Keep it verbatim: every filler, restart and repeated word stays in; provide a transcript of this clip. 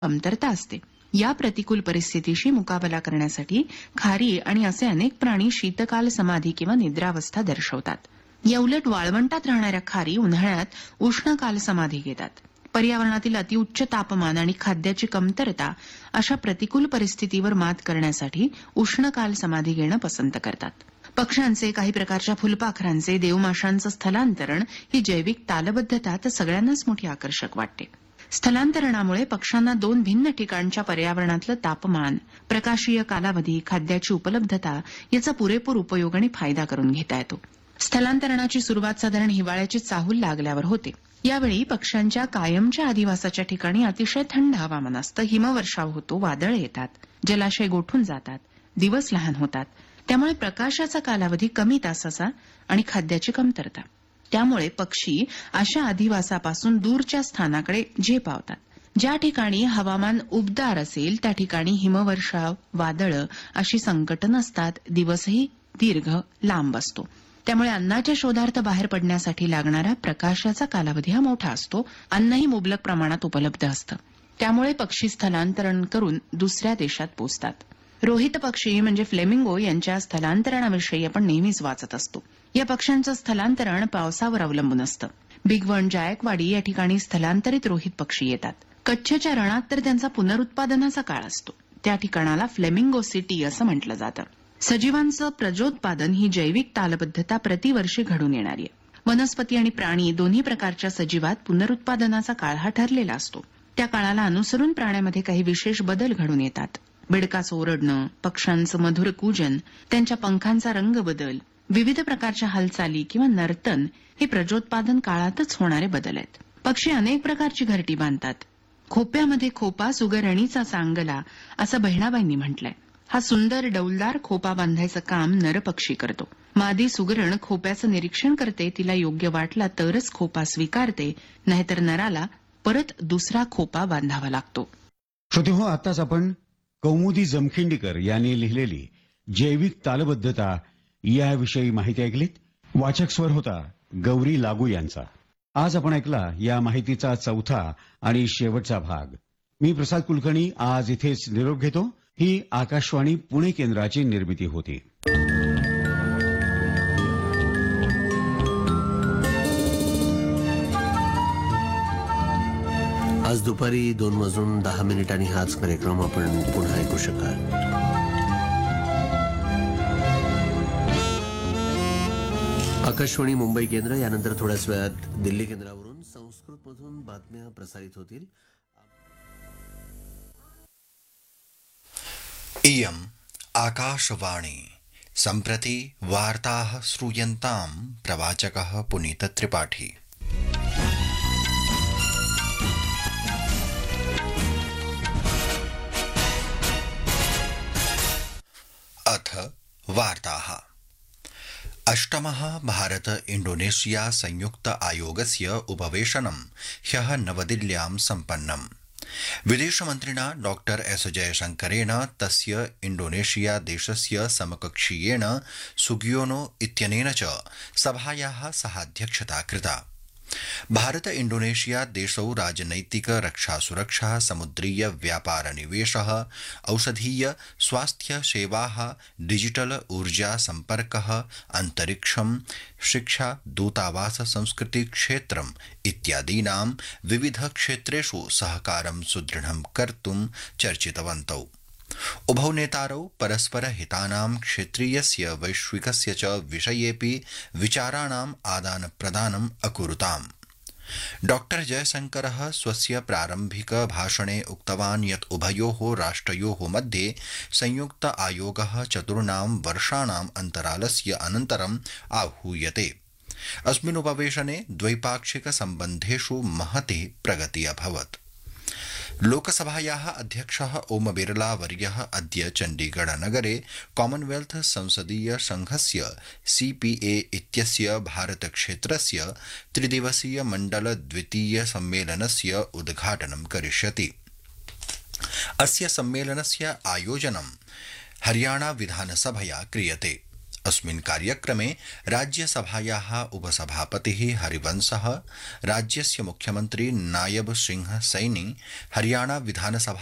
कमतरता असते. या प्रतिकूल परिस्थितीशी मुकाबला करण्यासाठी खारी आणि असे अनेक प्राणी शीतकाल समाधी किंवा निद्रावस्था दर्शवतात. या उलट वाळवंटात राहणाऱ्या खारी उन्हाळ्यात उष्णकाल समाधी घेतात. पर्यावरणातील अतिउच्च तापमान आणि खाद्याची कमतरता अशा प्रतिकूल परिस्थितीवर मात करण्यासाठी उष्णकाल समाधी घेणं पसंत करतात. पक्ष्यांचे, काही प्रकारच्या फुलपाखरांचे, देवमाशांचं स्थलांतरण ही जैविक तालबद्धता तर सगळ्यांनाच मोठी आकर्षक वाटते. स्थलांतरणामुळे पक्ष्यांना दोन भिन्न ठिकाणच्या पर्यावरणातलं तापमान, प्रकाशीय कालावधी, खाद्याची उपलब्धता याचा पुरेपूर उपयोग आणि फायदा करून घेता येतो. स्थलांतरणाची सुरुवात साधारण हिवाळ्याची चाहूल लागल्यावर होते. यावेळी पक्ष्यांच्या कायमच्या अधिवासाच्या ठिकाणी अतिशय थंड हवामान असतं. हिमवर्षाव होतो, वादळ येतात, जलाशय गोठून जातात, दिवस लहान होतात. त्यामुळे प्रकाशाचा कालावधी कमी तासाचा आणि खाद्याची कमतरता. त्यामुळे पक्षी अशा अधिवासापासून दूरच्या स्थानाकडे झेपावतात. ज्या ठिकाणी हवामान उबदार असेल त्या ठिकाणी हिमवर्षाव, वादळं अशी संकट नसतात. दिवसही दीर्घ लांब असतो. त्यामुळे अन्नाच्या शोधार्थ बाहेर पडण्यासाठी लागणारा प्रकाशाचा कालावधी हा मोठा असतो. अन्नही मुबलक प्रमाणात उपलब्ध असतं. त्यामुळे पक्षी स्थलांतरण करून दुसऱ्या देशात पोचतात. रोहित पक्षी म्हणजे फ्लेमिंगो यांच्या स्थलांतरणाविषयी आपण नेहमीच वाचत असतो. या पक्ष्यांचं स्थलांतरण पावसावर अवलंबून असतं. भिगवण, जायकवाडी या ठिकाणी स्थलांतरित रोहित पक्षी येतात. कच्छच्या रणात तर त्यांचा पुनरुत्पादनाचा काळ असतो. त्या ठिकाणाला फ्लेमिंगो सिटी असं म्हटलं जातं. सजीवांचं प्रजोत्पादन ही जैविक तालबद्धता प्रतिवर्षी घडून येणारी आहे. वनस्पती आणि प्राणी दोन्ही प्रकारच्या सजीवात पुनरुत्पादनाचा काळ हा ठरलेला असतो. त्या काळाला अनुसरून प्राण्यामध्ये काही विशेष बदल घडून येतात. बेडकाचं ओरडणं, पक्ष्यांचं मधुर कूजन, त्यांच्या पंखांचा रंग बदल, विविध प्रकारच्या हालचाली किंवा नर्तन हे प्रजोत्पादन काळातच होणारे बदल आहेत. पक्षी अनेक प्रकारची घरटी बांधतात. खोप्यामध्ये खोपा सुगरणीचा चांगला असं बहिणाबाईंनी म्हटलंय. हा सुंदर डौलदार खोपा बांधायचं काम नरपक्षी करतो. मादी सुगरण खोप्याचं निरीक्षण करते. तिला योग्य वाटला तरच खोपा स्वीकारते, नाहीतर नराला परत दुसरा खोपा बांधावा लागतो. श्रोतेहो, आताच आपण कौमुदी जमखिंडीकर यांनी लिहिलेली जैविक तालबद्धता याविषयी माहिती ऐकलीत. वाचक स्वर होता गौरी लागू यांचा. आज आपण ऐकला या माहितीचा चौथा आणि शेवटचा भाग. मी प्रसाद कुलकर्णी आज इथेच निरोप घेतो. ही आकाशवाणी पुणे केंद्राची निर्मिती होती. आज दुपारी दोन वाजून दहा मिनिटांनी हाच कार्यक्रम आपण पुन्हा ऐकू शकाल. आकाशवाणी मुंबई केंद्र. यानंतर थोड्याच वेळात दिल्ली केंद्रावरून संस्कृतमधून बातम्या प्रसारित होतील. इयम् आकाशवाणी. सम्प्रति वार्ताः श्रूयन्ताम्. प्रवाचकः पुनीत त्रिपाठी. अथ वार्ताः. अष्टमः भारत इंडोनेशिया संयुक्त आयोगस्य उपवेशनं ह्यः नवदिल्ल्यां सम्पन्नम्. विदेशमन्त्रिणा डॉक्टर एस जयशंकरेण तस्य इंडोनेशिया देशस्य समकक्षीयेण सुगियोनो इत्यनेन च सभायाः सहाध्यक्षता कृता. भारत इंडोनेशिया देशौ राजनैतिक, रक्षा सुरक्षा, समुद्रीय व्यापार निवेशः, औषधीय, स्वास्थ्य सेवाः, डिजिटल ऊर्जा संपर्कः, अंतरिक्षं, शिक्षा, दूतावास, संस्कृति क्षेत्रम् इत्यादीनां विविध क्षेत्रेषु सहकारं सुदृढं कर्तुं चर्चितवन्तौ. उभौ नेतारौ परस्पर हितानां क्षेत्रीयस्य वैश्विकस्य च विषयेऽपि विचाराणाम् आदान प्रदानम् अकुरुताम्. डॉक्टर जयशंकरः स्वस्य प्रारम्भिक भाषणे उक्तवान् यत् उभयोः राष्ट्रयोः मध्ये संयुक्त आयोगः चतुर्णां वर्षाणाम् अन्तरालस्य अनन्तरम् आहूयते. अस्मिन् उपवेशने द्वैपाक्षिक सम्बन्धेषु महती प्रगतिः अभवत्. लोकसभायाः अध्यक्षः ओम बिरला वर्यः अद्य चण्डीगढ़ नगरे कॉमनवेल्थ संसदीय संघस्य सीपीए इत्यस्य भारत क्षेत्रस्य त्रिदिवसीय मण्डल द्वितीय सम्मेलनस्य उद्घाटनं करिष्यति. अस्य सम्मेलनस्य आयोजनं हरियाणा विधानसभया क्रियते. अस्मिन् कार्यक्रमे राज्यसभायाः उपसभापतिः हरिवंशः राज्यस्य मुख्यमन्त्री नायब सिंह सैनी हरियाणा विधानसभा